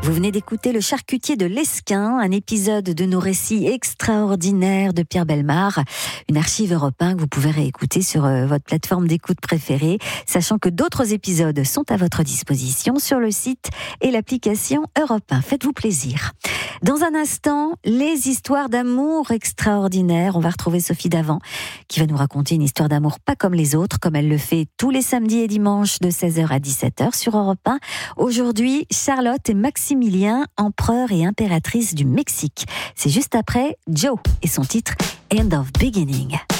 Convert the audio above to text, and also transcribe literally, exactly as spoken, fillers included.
Vous venez d'écouter Le Charcutier de l'Esquin, un épisode de nos récits extraordinaires de Pierre Bellemare, une archive Europe un que vous pouvez réécouter sur euh, votre plateforme d'écoute préférée, sachant que d'autres épisodes sont à votre disposition sur le site et l'application Europe un. Faites-vous plaisir. Dans un instant, les histoires d'amour extraordinaires. On va retrouver Sophie Davant qui va nous raconter une histoire d'amour pas comme les autres, comme elle le fait tous les samedis et dimanches de seize heures à dix-sept heures sur Europe un. Aujourd'hui, Charlotte et Maximilien, empereur et impératrice du Mexique. C'est juste après Joe et son titre End of Beginning.